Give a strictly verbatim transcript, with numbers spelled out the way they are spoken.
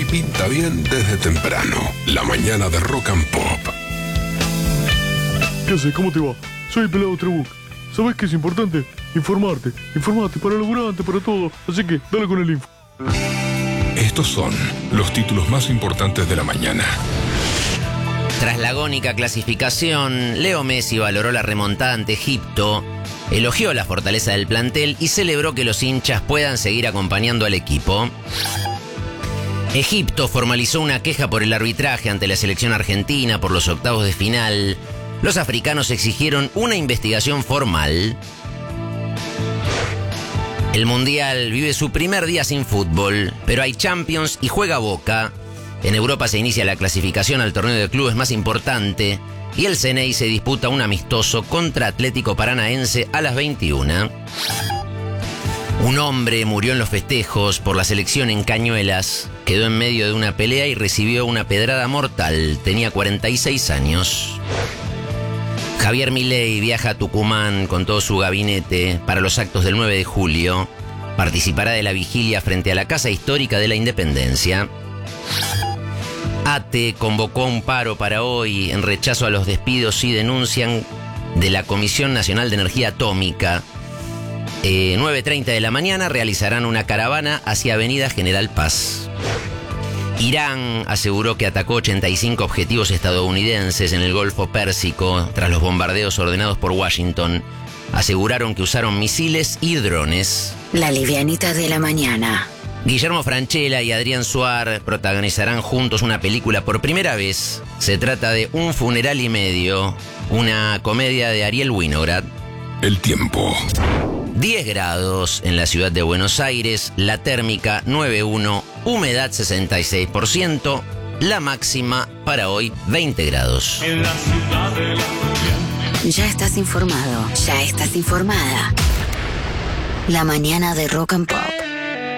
y pinta bien desde temprano. La mañana de Rock and Pop. ¿Qué haces? ¿Cómo te va? Soy el Pelado Trebuch. ¿Sabés qué es importante? Informarte. Informarte para el laburante, para todo. Así que, dale con el info. Estos son los títulos más importantes de la mañana. Tras la agónica clasificación, Leo Messi valoró la remontada ante Egipto, elogió la fortaleza del plantel y celebró que los hinchas puedan seguir acompañando al equipo. Egipto formalizó una queja por el arbitraje ante la selección argentina por los octavos de final. Los africanos exigieron una investigación formal. El Mundial vive su primer día sin fútbol, pero hay Champions y juega Boca. En Europa se inicia la clasificación al torneo de clubes más importante y el C N E I se disputa un amistoso contra Atlético Paranaense a las veintiuna. Un hombre murió en los festejos por la selección en Cañuelas, quedó en medio de una pelea y recibió una pedrada mortal. Tenía cuarenta y seis años. Javier Milei viaja a Tucumán con todo su gabinete para los actos del nueve de julio. Participará de la vigilia frente a la Casa Histórica de la Independencia. ATE convocó un paro para hoy en rechazo a los despidos y denuncian de la Comisión Nacional de Energía Atómica. Eh, nueve treinta de la mañana realizarán una caravana hacia Avenida General Paz. Irán aseguró que atacó ochenta y cinco objetivos estadounidenses en el Golfo Pérsico tras los bombardeos ordenados por Washington. Aseguraron que usaron misiles y drones. La livianita de la mañana. Guillermo Francella y Adrián Suar protagonizarán juntos una película por primera vez. Se trata de Un funeral y medio, una comedia de Ariel Winograd. El tiempo. diez grados en la ciudad de Buenos Aires, la térmica nueve uno, humedad sesenta y seis por ciento, la máxima para hoy veinte grados. En la ciudad de la mañana. Ya estás informado, ya estás informada. La mañana de Rock and Pop.